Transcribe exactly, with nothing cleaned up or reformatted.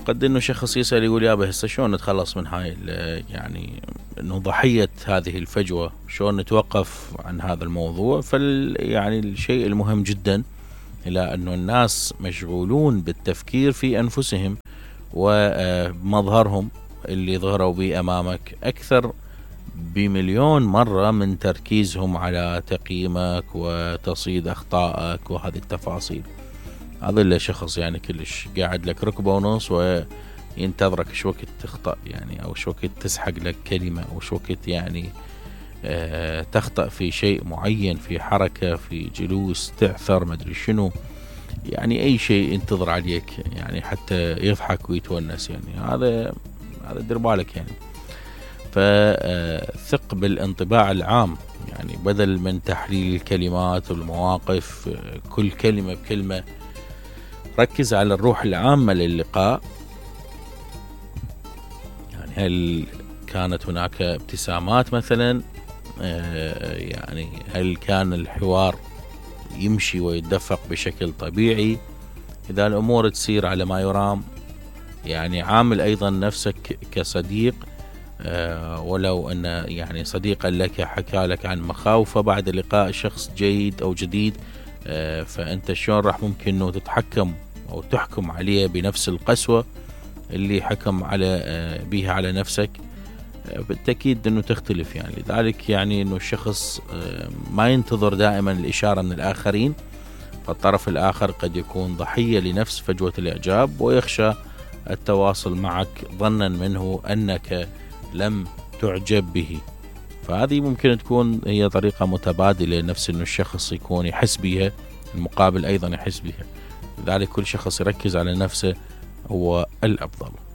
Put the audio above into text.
قد انه شخص يسأل يقول يابا هسه شلون نتخلص من هاي يعني انه ضحية هذه الفجوة، شلون نتوقف عن هذا الموضوع؟ فال يعني الشيء المهم جدا إلى أنه الناس مشغولون بالتفكير في أنفسهم ومظهرهم اللي ظهروا به أمامك أكثر بمليون مرة من تركيزهم على تقييمك وتصيد أخطائك وهذه التفاصيل. هذا اللي شخص يعني كلش قاعد لك ركبة ونص وينتظرك شو وقت تخطأ يعني، أو شو وقت تسحق لك كلمة، أو شو وقت يعني أه تخطأ في شيء معين، في حركة، في جلوس، تعثر، مدري شنو، يعني أي شيء ينتظر عليك يعني حتى يضحك ويتونس. يعني هذا هذا دير بالك يعني. فثق بالانطباع العام يعني، بدل من تحليل الكلمات والمواقف كل كلمة بكلمة، ركز على الروح العامة للقاء. يعني هل كانت هناك ابتسامات مثلا؟ يعني هل كان الحوار يمشي ويتدفق بشكل طبيعي؟ إذا الأمور تسير على ما يرام، يعني عامل أيضا نفسك كصديق، أه ولو أن يعني صديقا لك حكى لك عن مخاوفه بعد لقاء شخص جيد أو جديد، أه فأنت شلون راح ممكن أنه تتحكم أو تحكم عليه بنفس القسوة اللي حكم على أه بيها على نفسك؟ أه بالتأكيد أنه تختلف. يعني لذلك يعني أنه الشخص أه ما ينتظر دائما الإشارة من الآخرين، فالطرف الآخر قد يكون ضحية لنفس فجوة الإعجاب ويخشى التواصل معك ظنا منه أنك لم تعجب به. فهذه ممكن تكون هي طريقة متبادلة، نفس أنه الشخص يكون يحس بها، المقابل أيضا يحس بها. لذلك كل شخص يركز على نفسه هو الأفضل.